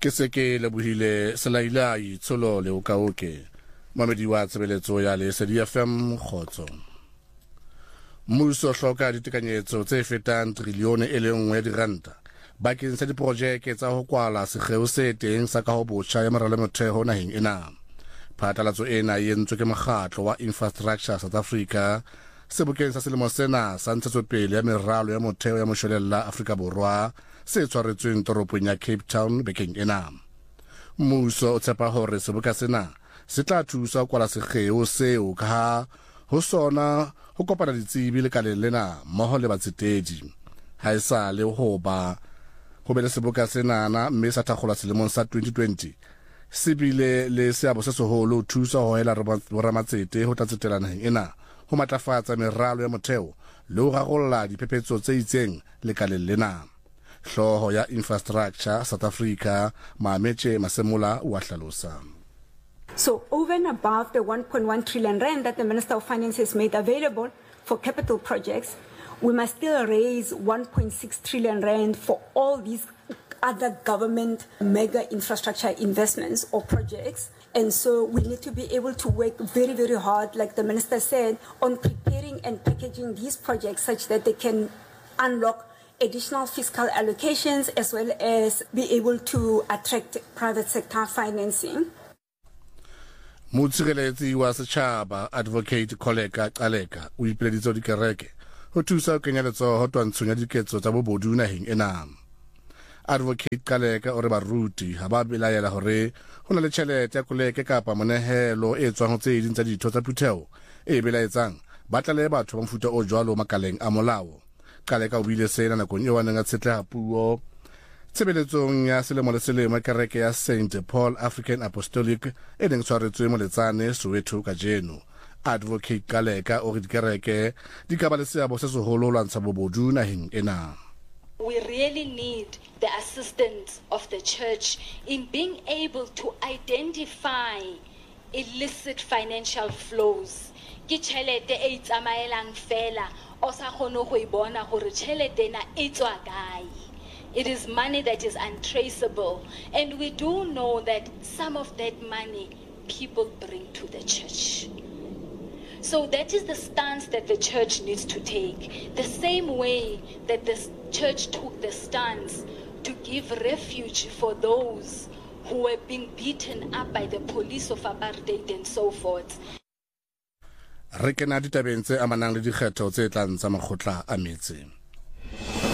ke se ke lebohile Selaila Itsholo le Okaoke mamedi wa tshebeletso ya Lesedi FM Khotso. Mmuso hloka ditekanyetso tse fetang trilione e le nngwe ya diranta bakeng sa diprojeke tsa ho kwala sekgeo se teng sa kahobotjha ya meralo ya motheo naheng ena. Phatlalatso ena e entswe ke mokgatlo wa Infrastructure South Africa sebokeng sa selemo sena sa ntshetsopele ya meralo ya motheo ya moshwelella Afrika Borwa se tshwaretsweng toropong ya Cape Town bekeng ena. Mmuso o tshepa hore seboka sena se tla thusa ho kwala sekgeo seo ka ha ho sona ho kopana ditsebi le kaleng lena mmoho le batsetedi. Ha esa le ho be le seboka senana mme sa thakgolwa selemong sa 2020 sibile le seabo se seholo thusa ho hela boramatsete ho tlatsetela naheng ena ho matlafatsa meralo ya motheo le ho rarolla diphephetso tse itseng le kaleng lena. Hloho ya Infrastructure South Africa Mameche Masemola wa hlalosa. So over and above the 1.1 trillion rand that the Minister of Finance has made available for capital projects, we must still raise 1.6 trillion rand for all these other government mega infrastructure investments or projects. And so we need to be able to work very, very hard, like the Minister said, on preparing and packaging these projects such that they can unlock additional fiscal allocations as well as be able to attract private sector financing. Motsireletsi wa setjhaba Advocate Koleka Qaleka o ipeleditse dikereke ho thusa ho kenya letsoho twantshong ya diketso tsa bobodu naheng ena. Advocate Qaleka o re baruti ha ba belaela hore ho na le tjhelete ya koleke kapa monehelo e tswang ho tse ding tsa ditho tsa putheo e belaetsang ba tlale batho ba mfuta o jwalo makaleng a molao. Qaleka o bile sena nakong eo a neng a tshetleha puo tshebeletsong ya selemo le selemo kereke ya St Paul African Apostolic e neng tshwaretswe mo Letsane Soweto kajeno. Advocate Qaleka o re dikereke di ka ba le seabo se seholo ho lwantsha bobodu naheng ena. We really need the assistance of the church in being able to identify illicit financial flows. Ke tjhelete e tsamaelang fela o sa kgone go ibona gore tjhelete na e tswa kae. It is money that is untraceable, and we do know that some of that money people bring to the church. So that is the stance that the church needs to take. The same way that the church took the stance to give refuge for those who were being beaten up by the police of apartheid and so forth. Re kena ditabeng tse amanang le dikgetho tse tlang tsa makgotla a metse.